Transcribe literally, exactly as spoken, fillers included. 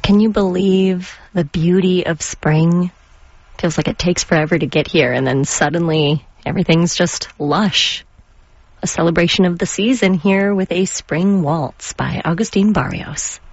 Can you believe the beauty of spring? Feels like it takes forever to get here, and then suddenly everything's just lush. A celebration of the season here with a spring waltz by Agustin Barrios.